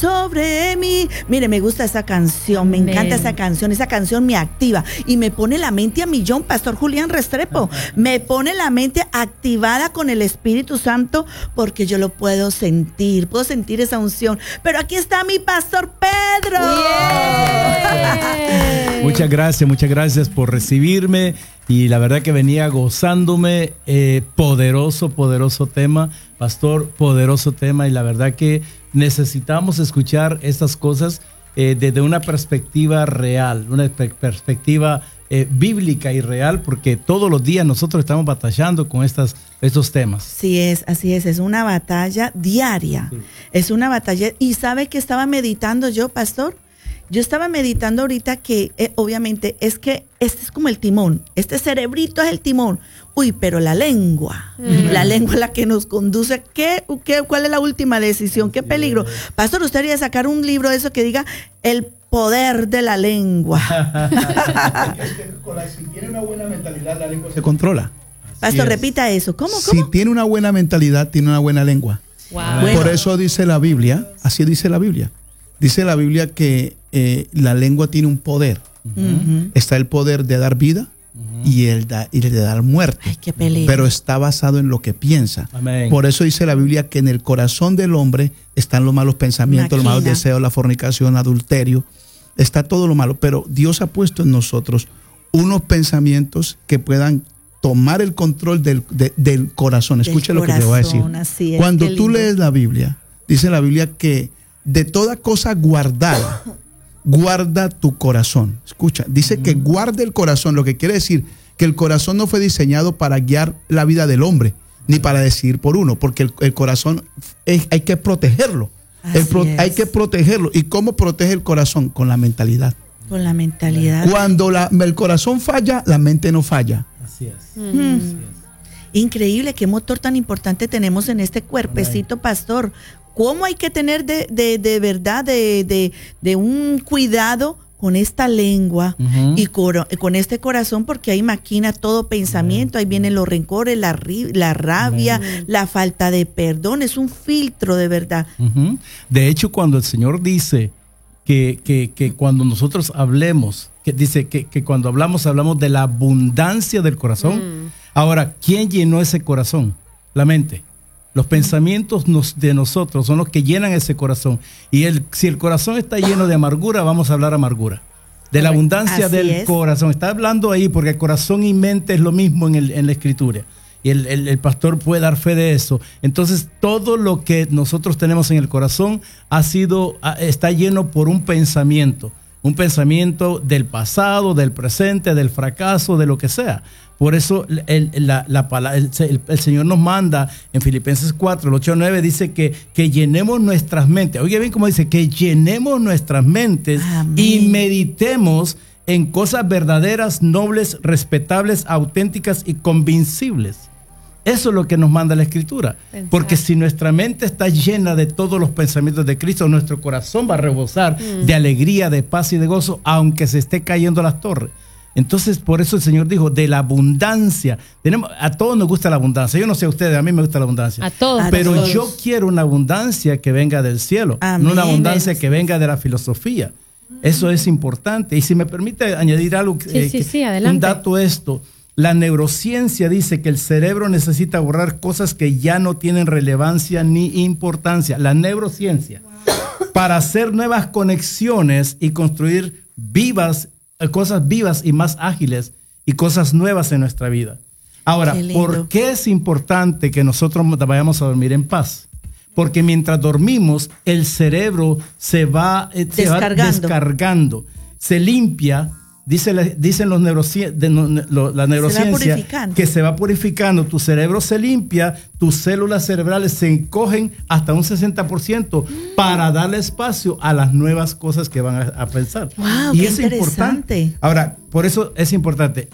sobre mí. Mire, me gusta esa canción, me encanta esa canción me activa y me pone la mente a millón, Pastor Julián Restrepo. Me pone la mente activada con el Espíritu Santo porque yo lo puedo sentir esa unción. Pero aquí está mi Pastor Pedro. Yeah. Muchas gracias por recibirme y la verdad que venía gozándome. Poderoso tema, Pastor, poderoso tema, y la verdad que necesitamos escuchar estas cosas desde una perspectiva real, una perspectiva bíblica y real, porque todos los días nosotros estamos batallando con estos temas. Sí, así es una batalla diaria, sí. Es una batalla. ¿Y sabe que estaba meditando yo, Pastor? Yo estaba meditando ahorita que obviamente es que este es como el timón, este cerebrito es el timón. Uy, pero la lengua es la que nos conduce. ¿Cuál es la última decisión? ¿Qué peligro? Pastor, usted debería sacar un libro de eso que diga el poder de la lengua. Si tiene una buena mentalidad, la lengua se controla. Pastor, repita eso. ¿Cómo? Si tiene una buena mentalidad, tiene una buena lengua. Wow. Por eso dice la Biblia, así dice la Biblia. Dice la Biblia que la lengua tiene un poder. Está el poder de dar vida y el de dar muerte. Ay, qué peligro. Pero está basado en lo que piensa. Amén. Por eso dice la Biblia que en el corazón del hombre están los malos pensamientos, los malos deseos, la fornicación, adulterio. Está todo lo malo. Pero Dios ha puesto en nosotros unos pensamientos que puedan tomar el control del corazón. Escuche lo que te voy a decir. Cuando tú lees la Biblia, dice la Biblia que de toda cosa guardada, guarda tu corazón. Escucha, dice que guarde el corazón, lo que quiere decir que el corazón no fue diseñado para guiar la vida del hombre, ni para decidir por uno, porque el corazón hay que protegerlo. Hay que protegerlo. ¿Y cómo protege el corazón? Con la mentalidad. Con la mentalidad. Cuando el corazón falla, la mente no falla. Así es. Así es. Increíble, qué motor tan importante tenemos en este cuerpecito, Pastor. ¿Cómo hay que tener de verdad, de un cuidado con esta lengua y con este corazón? Porque ahí maquina todo pensamiento, ahí vienen los rencores, la rabia, la falta de perdón. Es un filtro de verdad. De hecho, cuando el Señor dice que cuando nosotros hablemos, que dice que cuando hablamos de la abundancia del corazón. Ahora, ¿quién llenó ese corazón? La mente. Los pensamientos de nosotros son los que llenan ese corazón. Y si el corazón está lleno de amargura, vamos a hablar amargura. De la abundancia del corazón. Está hablando ahí porque corazón y mente es lo mismo en la Escritura. Y el pastor puede dar fe de eso. Entonces, todo lo que nosotros tenemos en el corazón está lleno por un pensamiento. Un pensamiento del pasado, del presente, del fracaso, de lo que sea. Por eso el Señor nos manda en Filipenses 4, el 8 al 9, dice que llenemos nuestras mentes. Oye bien cómo dice, que llenemos nuestras mentes. Amén. Y meditemos en cosas verdaderas, nobles, respetables, auténticas y convincibles. Eso es lo que nos manda la Escritura. Porque si nuestra mente está llena de todos los pensamientos de Cristo, nuestro corazón va a rebosar de alegría, de paz y de gozo, aunque se esté cayendo las torres. Entonces, por eso el Señor dijo, de la abundancia. A todos nos gusta la abundancia. Yo no sé a ustedes, a mí me gusta la abundancia. A todos. Pero yo quiero una abundancia que venga del cielo. Amén. No una abundancia que venga de la filosofía. Eso es importante. Y si me permite añadir algo, un dato esto. La neurociencia dice que el cerebro necesita borrar cosas que ya no tienen relevancia ni importancia. La neurociencia. Para hacer nuevas conexiones y construir cosas vivas y más ágiles y cosas nuevas en nuestra vida. Ahora, ¿por qué es importante que nosotros vayamos a dormir en paz? Porque mientras dormimos, el cerebro se va descargando, se limpia. Dicen la neurociencia que se va purificando, tu cerebro se limpia, tus células cerebrales se encogen hasta un 60% para darle espacio a las nuevas cosas que van a pensar. Wow, y es importante. Ahora, por eso es importante.